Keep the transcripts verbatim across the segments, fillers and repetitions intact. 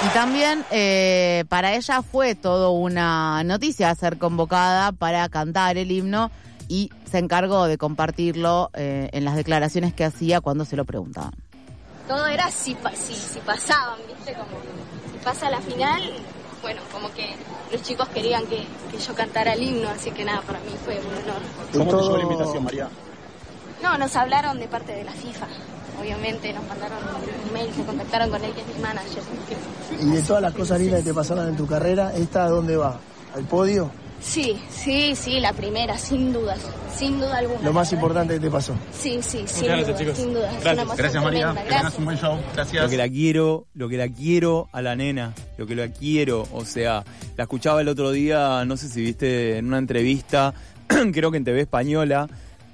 Y también eh, para ella fue todo una noticia ser convocada para cantar el himno y se encargó de compartirlo eh, en las declaraciones que hacía cuando se lo preguntaban. Todo era si, si, si pasaban, ¿viste? Como si pasa la final, bueno, como que los chicos querían que, que yo cantara el himno, así que nada, para mí fue un honor. ¿Cómo te llegó la invitación, María? No, nos hablaron de parte de la FIFA. Obviamente nos mandaron un mail, se contactaron con él, que es mi manager. Y de todas las cosas lindas que te pasaron en tu carrera, ¿esta a dónde va? ¿Al podio? Sí, sí, sí, la primera, sin dudas, sin duda alguna. Lo más importante que te pasó. Sí, sí, Muchas sin gracias, duda, chicos. sin duda. Gracias, gracias María, tremenda. que tengas un buen show. Gracias. Lo que la quiero, lo que la quiero a la nena, lo que la quiero, o sea, la escuchaba el otro día, no sé si viste en una entrevista, creo que en T V Española,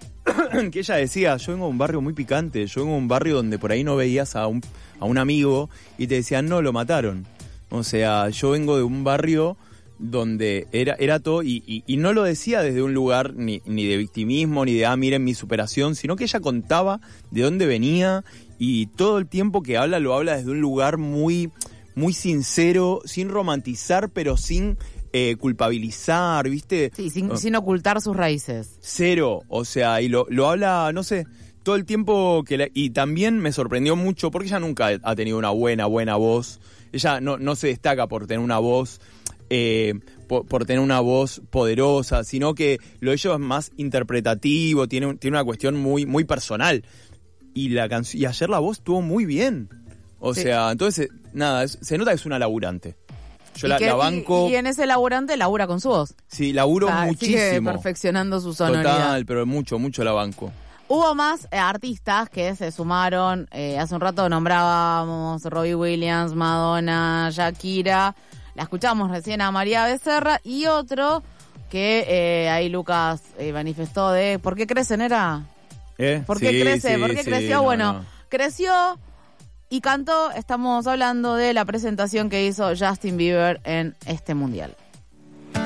que ella decía, yo vengo de un barrio muy picante, yo vengo de un barrio donde por ahí no veías a un, a un amigo y te decían, no, lo mataron. O sea, yo vengo de un barrio donde era, era todo, y, y, y no lo decía desde un lugar ni, ni de victimismo, ni de, ah, miren mi superación, sino que ella contaba de dónde venía y todo el tiempo que habla, lo habla desde un lugar muy, muy sincero, sin romantizar, pero sin eh, culpabilizar, ¿viste? Sí, sin, uh, sin ocultar sus raíces. Cero, o sea, y lo, lo habla, no sé, todo el tiempo que la, y también me sorprendió mucho porque ella nunca ha tenido una buena, buena voz. Ella no, no se destaca por tener una voz Eh, por, por tener una voz poderosa, sino que lo de ellos es más interpretativo, tiene, tiene una cuestión muy, muy personal. Y la canción, y ayer la voz estuvo muy bien. O sí. sea, entonces, nada, es, se nota que es una laburante. Yo la, que, la banco. Y, y en ese laburante labura con su voz. Sí, laburo o sea, muchísimo. Sigue perfeccionando su sonoridad. Total, pero mucho, mucho la banco. Hubo más eh, artistas que se sumaron. Eh, hace un rato nombrábamos Robbie Williams, Madonna, Shakira. La escuchamos recién a María Becerra y otro que eh, ahí Lucas eh, manifestó de ¿por qué crecen era? ¿Eh? ¿Por qué sí, crece? Sí, ¿Por qué sí, creció? No, bueno, no. creció y cantó. Estamos hablando de la presentación que hizo Justin Bieber en este mundial.